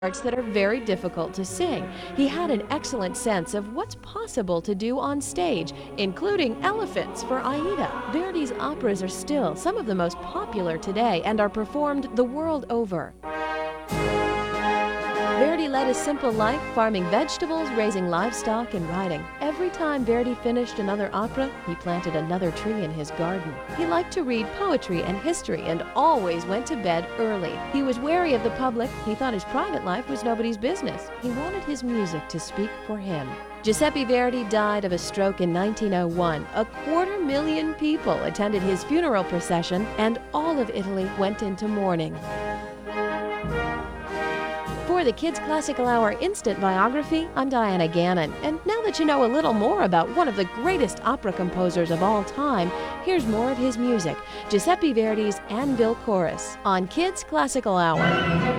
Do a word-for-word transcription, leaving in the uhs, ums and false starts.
parts that are very difficult to sing. He had an excellent sense of what's possible to do on stage, including elephants for Aida. Verdi's operas are still some of the most popular today and are performed the world over. Verdi led a simple life, farming vegetables, raising livestock, and writing. Every time Verdi finished another opera, he planted another tree in his garden. He liked to read poetry and history and always went to bed early. He was wary of the public. He thought his private life was nobody's business. He wanted his music to speak for him. Giuseppe Verdi died of a stroke in nineteen oh one. A quarter million people attended his funeral procession, and all of Italy went into mourning. For the Kids Classical Hour Instant Biography, I'm Diana Gannon. And now that you know a little more about one of the greatest opera composers of all time, here's more of his music, Giuseppe Verdi's Anvil Chorus, on Kids Classical Hour.